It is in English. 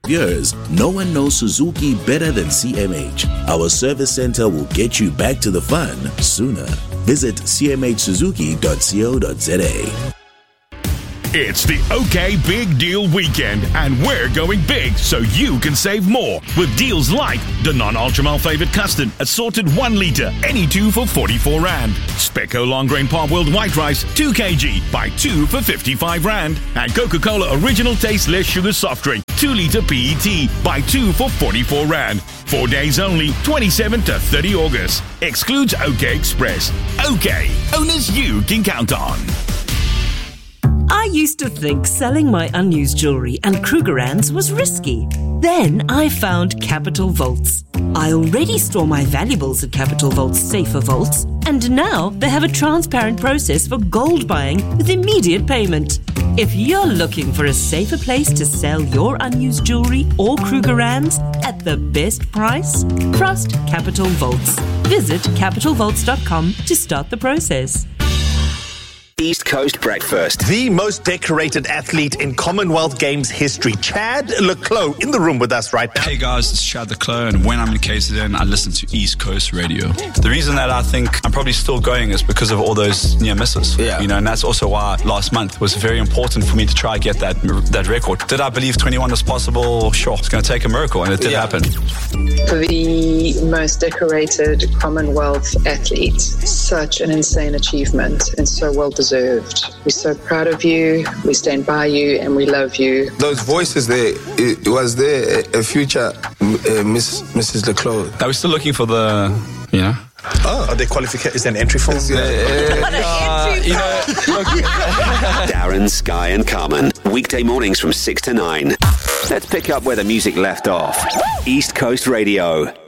years, no one knows Suzuki better than CMH. Our service center will get you back to the fun sooner. Visit cmhsuzuki.co.za. It's the OK Big Deal Weekend, and we're going big so you can save more with deals like the non-ultra malflavored custard, assorted 1 litre, any 2 for 44 Rand. Specco Long Grain Parboiled White Rice, 2 kg, buy 2 for 55 Rand. And Coca-Cola Original Taste Less Sugar Soft Drink, 2 litre PET, buy 2 for 44 Rand. 4 days only, 27 to 30 August. Excludes OK Express. OK, owners you can count on. I used to think selling my unused jewellery and Krugerrands was risky. Then I found Capital Vaults. I already store my valuables at Capital Vault's safer vaults, and now they have a transparent process for gold buying with immediate payment. If you're looking for a safer place to sell your unused jewellery or Krugerrands at the best price, trust Capital Vaults. Visit capitalvaults.com to start the process. East Coast Breakfast. The most decorated athlete in Commonwealth Games history, Chad le Clos, in the room with us right now. Hey guys, it's Chad le Clos, and when I'm in KZN, I listen to East Coast Radio. The reason that I think I'm probably still going is because of all those near misses. Yeah. You know, and that's also why last month was very important for me to try and get that record. Did I believe 21 was possible? Sure. It's going to take a miracle, and it did happen. The most decorated Commonwealth athlete. Such an insane achievement and so well deserved. We're so proud of you, we stand by you, and we love you. Those voices there, was there a future Mrs. le Clos? Are we still looking for the, you know? Oh, are they qualified? Is there an entry form? Darren, Sky and Carmen. Weekday mornings from 6 to 9. Let's pick up where the music left off. East Coast Radio.